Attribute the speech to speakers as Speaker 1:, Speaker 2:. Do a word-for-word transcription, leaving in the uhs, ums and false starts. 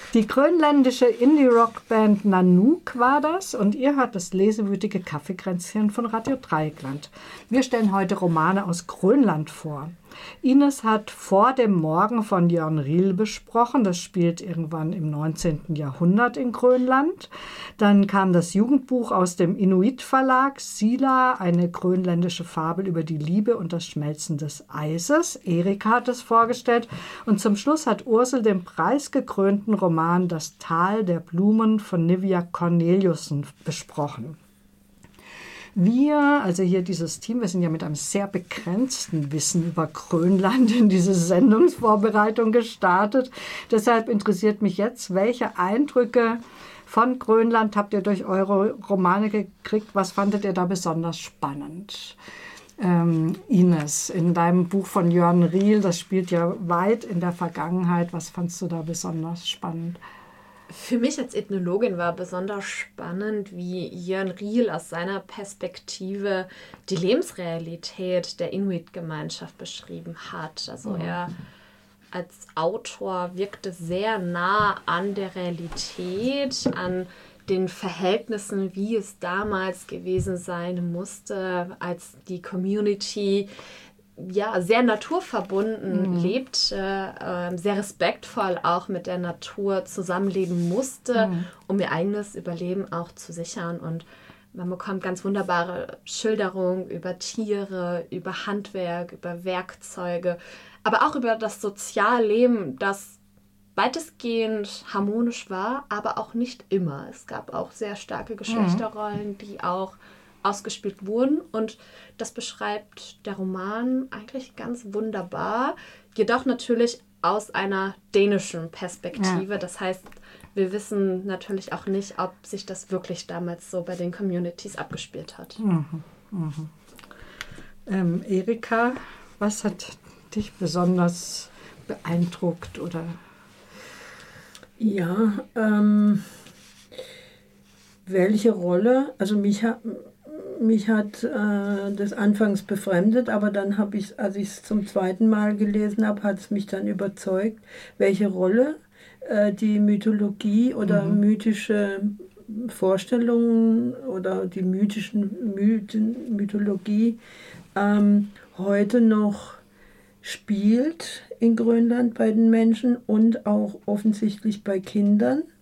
Speaker 1: Die grönländische Indie-Rock-Band Nanook war das und ihr hört das lesewütige Kaffeekränzchen von Radio Dreieckland. Wir stellen heute Romane aus Grönland vor. Ines hat Vor dem Morgen von Jørn Riel besprochen. Das spielt irgendwann im neunzehnten Jahrhundert in Grönland. Dann kam das Jugendbuch aus dem Inuit-Verlag, Sila, eine grönländische Fabel über die Liebe und das Schmelzen des Eises. Erika hat es vorgestellt. Und zum Schluss hat Ursel den preisgekrönten Roman Das Tal der Blumen von Nivia Corneliussen besprochen. Wir, also hier dieses Team, wir sind ja mit einem sehr begrenzten Wissen über Grönland in diese Sendungsvorbereitung gestartet. Deshalb interessiert mich jetzt, welche Eindrücke von Grönland habt ihr durch eure Romane gekriegt? Was fandet ihr da besonders spannend? Ähm, Ines, in deinem Buch von Jørn Riel, das spielt ja weit in der Vergangenheit. Was fandst du da besonders spannend?
Speaker 2: Für mich als Ethnologin war besonders spannend, wie Jørn Riel aus seiner Perspektive die Lebensrealität der Inuit-Gemeinschaft beschrieben hat. Also er als Autor wirkte sehr nah an der Realität, an den Verhältnissen, wie es damals gewesen sein musste, als die Community ja, sehr naturverbunden mhm. lebt, äh, sehr respektvoll auch mit der Natur zusammenleben musste, mhm. um ihr eigenes Überleben auch zu sichern. Und man bekommt ganz wunderbare Schilderungen über Tiere, über Handwerk, über Werkzeuge, aber auch über das Sozialleben, das weitestgehend harmonisch war, aber auch nicht immer. Es gab auch sehr starke Geschlechterrollen, die auch ausgespielt wurden, und das beschreibt der Roman eigentlich ganz wunderbar, jedoch natürlich aus einer dänischen Perspektive. Ja. Das heißt, wir wissen natürlich auch nicht, ob sich das wirklich damals so bei den Communities abgespielt hat.
Speaker 1: Mhm. Mhm. Ähm, Erika, was hat dich besonders beeindruckt? Oder?
Speaker 3: Ja, ähm, welche Rolle, also mich hat Mich hat äh, das anfangs befremdet, aber dann habe ich, als ich es zum zweiten Mal gelesen habe, hat es mich dann überzeugt, welche Rolle äh, die Mythologie oder mhm. mythische Vorstellungen oder die mythischen Mythen, Mythologie ähm, heute noch spielt in Grönland bei den Menschen und auch offensichtlich bei Kindern.